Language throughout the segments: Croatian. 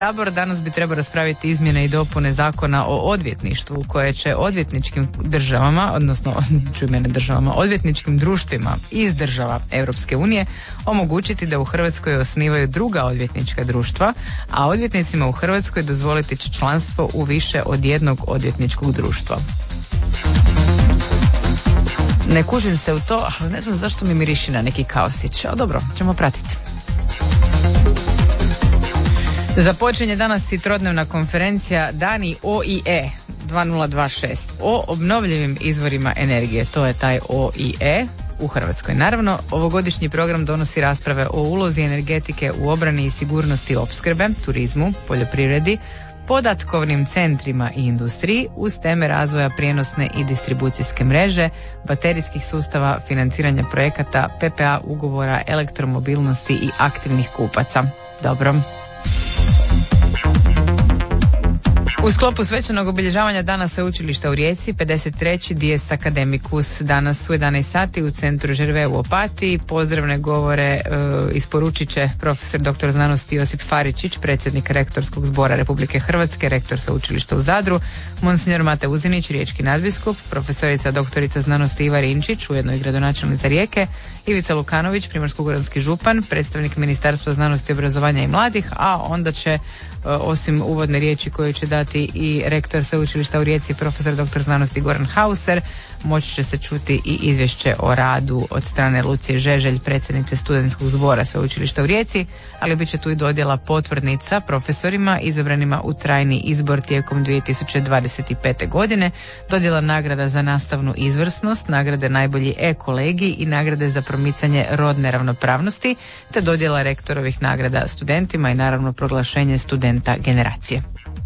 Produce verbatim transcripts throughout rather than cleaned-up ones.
Sabor danas bi trebao raspraviti izmjene i dopune zakona o odvjetništvu koje će odvjetničkim državama, odnosno čuj mene državama, odvjetničkim društvima iz država Europske unije omogućiti da u Hrvatskoj osnivaju druga odvjetnička društva, a odvjetnicima u Hrvatskoj dozvoliti će članstvo u više od jednog odvjetničkog društva. Ne kužim se u to, ali ne znam zašto mi miriši na neki kaosić, ali dobro, ćemo pratiti. Započinje danas i trodnevna konferencija Dani O I E dva nula dva šest o obnovljivim izvorima energije. To je taj O I E u Hrvatskoj. Naravno, ovogodišnji program donosi rasprave o ulozi energetike u obrani i sigurnosti opskrbe, turizmu, poljoprivredi, podatkovnim centrima i industriji uz teme razvoja prijenosne i distribucijske mreže, baterijskih sustava, financiranja projekata, P P A ugovora, elektromobilnosti i aktivnih kupaca. Dobro. U sklopu svečanog obilježavanja Dana sveučilišta u Rijeci, pedeset treći Dies Academicus, danas u jedanaest sati u centru Žerve u Opatiji. Pozdravne govore e, isporučit će profesor doktor znanosti Josip Faričić, predsjednik Rektorskog zbora Republike Hrvatske, rektor sveučilišta u Zadru, monsignor Mate Uzinić, riječki nadbiskup, profesorica doktorica znanosti Iva Rinčić, ujedno i gradonačelnica Rijeke, Ivica Lukanović, primorsko-goranski župan, predstavnik Ministarstva znanosti, obrazovanja i mladih, a onda će osim uvodne riječi koju će dati i rektor sveučilišta u Rijeci, profesor doktor znanosti Goran Hauser, moći će se čuti i izvješće o radu od strane Lucije Žeželj, predsjednice studentskog zbora sveučilišta u Rijeci, ali bit će tu i dodjela potvrdnica profesorima izabranima u trajni izbor tijekom dvije tisuće dvadeset pete. godine, dodjela nagrada za nastavnu izvrsnost, nagrade najbolji e-kolegi i nagrade za promicanje rodne ravnopravnosti, te dodjela rektorovih nagrada studentima i naravno proglašenje studenta generacije.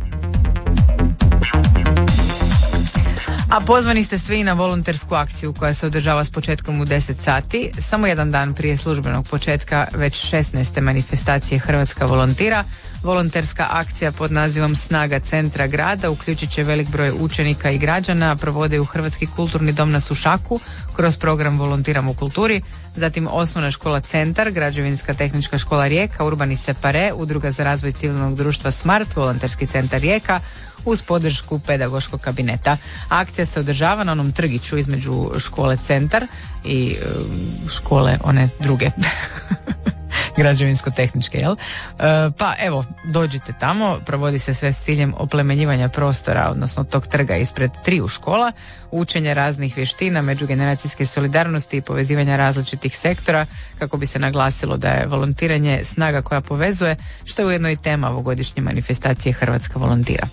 A pozvani ste svi na volontersku akciju koja se održava s početkom u deset sati, samo jedan dan prije službenog početka već šesnaeste manifestacije Hrvatska volontira. Volonterska akcija pod nazivom Snaga centra grada uključit će velik broj učenika i građana, provode u Hrvatski kulturni dom na Sušaku kroz program Volontiram u kulturi, zatim Osnovna škola Centar, Građevinska tehnička škola Rijeka, Urbani Separe, Udruga za razvoj civilnog društva Smart, Volonterski centar Rijeka, uz podršku pedagoškog kabineta. Akcija se održava na onom trgiću između škole Centar i um, škole one druge. Građevinsko-tehničke, jel? E, pa evo, dođite tamo, provodi se sve s ciljem oplemenjivanja prostora, odnosno tog trga ispred triju škola, učenja raznih vještina, međugeneracijske solidarnosti i povezivanja različitih sektora, kako bi se naglasilo da je volontiranje snaga koja povezuje, što je ujedno i tema ovogodišnje manifestacije Hrvatska volontira.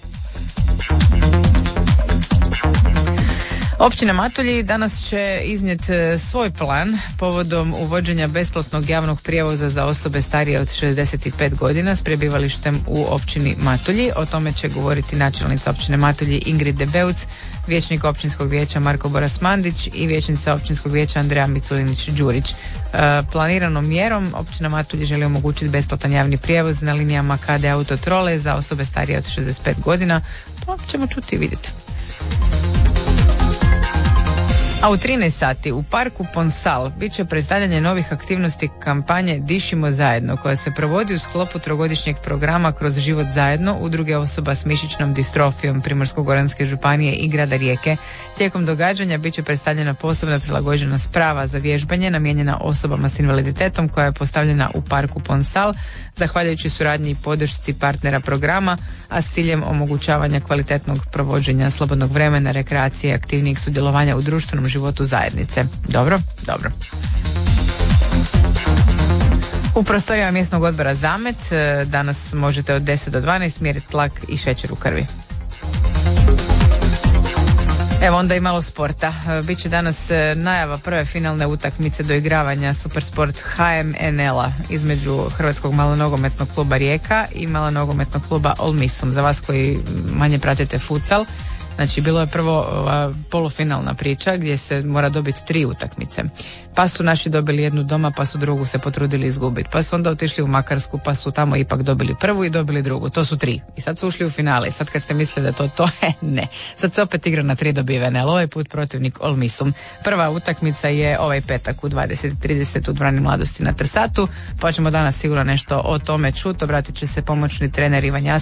Općina Matulji danas će iznijeti svoj plan povodom uvođenja besplatnog javnog prijevoza za osobe starije od šezdeset pet godina s prebivalištem u općini Matulji. O tome će govoriti načelnica općine Matulji Ingrid Debeuc, vijećnik općinskog vijeća Marko Boras-Mandić i vijećnica općinskog vijeća Andreja Miculinić-Đurić. E, planiranom mjerom općina Matulji želi omogućiti besplatan javni prijevoz na linijama K D Autotrole za osobe starije od šezdeset pet godina. To ćemo čuti i vidjeti. A u trinaest sati u parku Ponsal bit će predstavljanje novih aktivnosti kampanje Dišimo zajedno, koja se provodi u sklopu trogodišnjeg programa Kroz život zajedno Udruge osoba s mišićnom distrofijom Primorsko-goranske županije i grada Rijeke. Tijekom događanja bit će predstavljena posebno prilagođena sprava za vježbanje namijenjena osobama s invaliditetom koja je postavljena u parku Ponsal, zahvaljujući suradnji i podršci partnera programa, a s ciljem omogućavanja kvalitetnog provođenja slobodnog vremena, rekreacije i aktivnijeg sudjelovanja u društvenom životu zajednice. Dobro? Dobro. U prostorijama mjesnog odbora Zamet danas možete od deset do dvanaest mjeriti tlak i šećer u krvi. Evo onda i malo sporta. Biće danas najava prve finalne utakmice doigravanja Supersport H M N L-a između Hrvatskog malonogometnog kluba Rijeka i malonogometnog kluba Olmisum. Za vas koji manje pratite futsal, Znači, bilo je prvo ova, polufinalna priča gdje se mora dobiti tri utakmice. Pa su naši dobili jednu doma, pa su drugu se potrudili izgubiti. Pa su onda otišli u Makarsku, pa su tamo ipak dobili prvu i dobili drugu. To su tri. I sad su ušli u finale. I sad kad ste mislili da je to to, ne. Sad se opet igra na tri dobivene, ali ovaj put protivnik Olmisum. Prva utakmica je ovaj petak u dvadeset trideset u dvorani Mladosti na Trsatu. Pa ćemo danas sigurno nešto o tome čuti. Obratit će se pomoćni trener Ivan Jas